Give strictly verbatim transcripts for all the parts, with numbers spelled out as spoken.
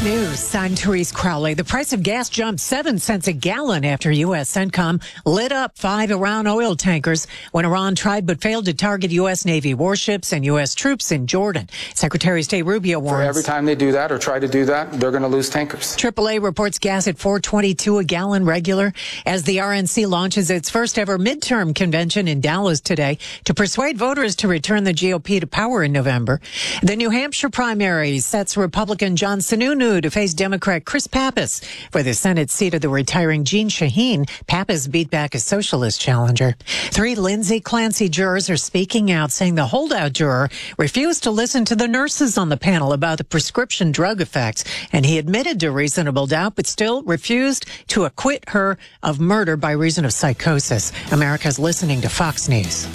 News, I'm Therese Crowley. The price of gas jumped seven cents a gallon after U S CENTCOM lit up five Iran oil tankers when Iran tried but failed to target U S Navy warships and U S troops in Jordan. Secretary of State Rubio warns. For every time they do that or try to do that, they're going to lose tankers. triple A reports gas at four twenty-two a gallon regular as the R N C launches its first ever midterm convention in Dallas today to persuade voters to return the G O P to power in November. The New Hampshire primary sets Republican John Sununu to face Democrat Chris Pappas for the Senate seat of the retiring Jeanne Shaheen. Pappas beat back a socialist challenger. Three Lindsay Clancy jurors are speaking out, saying the holdout juror refused to listen to the nurses on the panel about the prescription drug effects, and he admitted to reasonable doubt but still refused to acquit her of murder by reason of psychosis. America's listening to Fox News.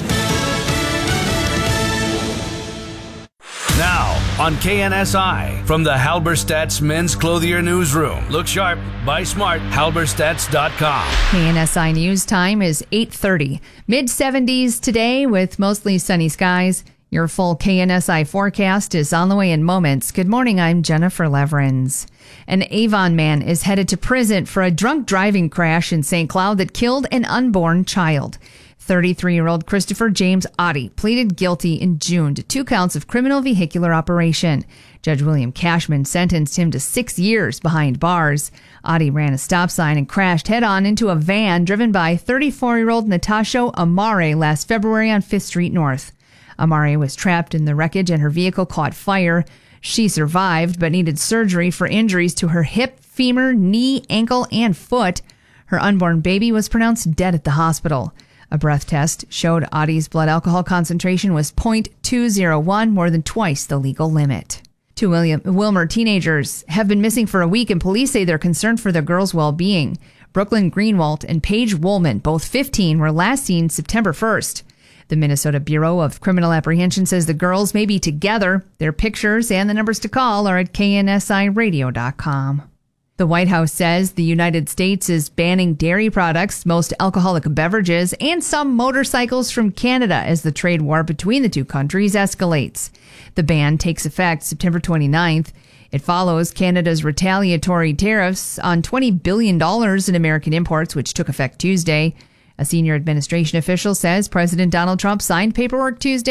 Now on K N S I from the Halberstadt's Men's Clothier Newsroom. Look sharp, buy smart, halberstadts dot com. K N S I News time is eight thirty. mid seventies today with mostly sunny skies. Your full K N S I forecast is on the way in moments. Good morning, I'm Jennifer Leverins. An Avon man is headed to prison for a drunk driving crash in Saint Cloud that killed an unborn child. thirty-three-year-old Christopher James Oddie pleaded guilty in June to two counts of criminal vehicular operation. Judge William Cashman sentenced him to six years behind bars. Oddie ran a stop sign and crashed head-on into a van driven by thirty-four-year-old Natasha Amare last February on fifth Street North. Amare was trapped in the wreckage and her vehicle caught fire. She survived but needed surgery for injuries to her hip, femur, knee, ankle, and foot. Her unborn baby was pronounced dead at the hospital. A breath test showed Oddie's blood alcohol concentration was zero point two zero one, more than twice the legal limit. Two William, Wilmer teenagers have been missing for a week, and police say they're concerned for the girls' well-being. Brooklyn Greenwald and Paige Woolman, both fifteen, were last seen September first. The Minnesota Bureau of Criminal Apprehension says the girls may be together. Their pictures and the numbers to call are at K N S I radio dot com. The White House says the United States is banning dairy products, most alcoholic beverages, and some motorcycles from Canada as the trade war between the two countries escalates. The ban takes effect September twenty-ninth. It follows Canada's retaliatory tariffs on twenty billion dollars in American imports, which took effect Tuesday. A senior administration official says President Donald Trump signed paperwork Tuesday